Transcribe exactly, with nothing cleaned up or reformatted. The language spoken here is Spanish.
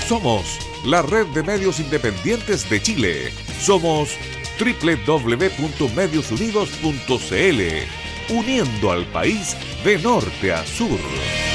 Somos la red de medios independientes de Chile. Somos doble u doble u doble u punto medios unidos punto c l, uniendo al país de norte a sur.